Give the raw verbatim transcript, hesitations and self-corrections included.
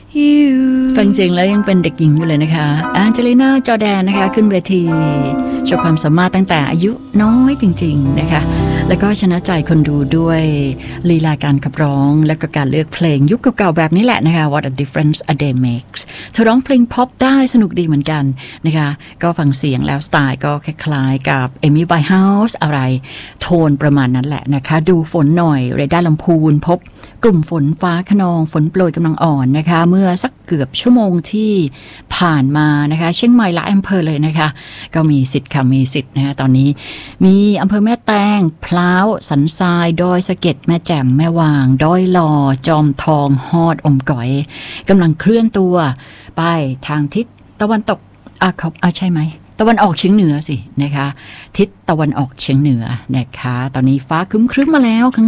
ฟังเสียงแล้วยังเป็นเด็กหญิงอยู่เลยนะคะแองเจลิน่าจอร์แดนนะคะขึ้นเวทีโชว์ความสามารถตั้งแต่อายุน้อยจริงๆนะคะแล้วก็ชนะใจคนดูด้วยลีลาการขับร้องและก็การเลือกเพลงยุคเก่าๆแบบนี้แหละนะคะ What a difference a day makes เธอร้องเพลงพ็อปได้สนุกดีเหมือนกันนะคะก็ฟังเสียงแล้วสไตล์ก็คล้ายๆกับเอมี่ไวท์เฮาส์อะไรโทนประมาณนั้นแหละนะคะดูฝนหน่อยเรดาร์ลำพูนพบกลุ่มฝนฟ้าคะนองฝนโปรยกำลังอ่อนนะคะเมื่อสักเกือบชั่วโมงที่ผ่านมานะคะเชียงใหม่หลายอำเภอเลยนะคะก็มีสิทธิ์ค่ะมีสิทธิ์นะคะตอนนี้มีอำเภอแม่แตงพร้าวสันทรายดอยสะเก็ดแม่แจ่มแม่วางดอยหล่อจอมทองฮอดอมก๋อยกำลังเคลื่อนตัวไปทางทิศตะวันตกอ่ะเขาอ่ะใช่ไหมตะวันออกเฉียงเหนือสินะคะทิศตะวันออกเฉียงเหนือนะคะตอนนี้ฟ้าครึ้มๆมาแล้วข้าง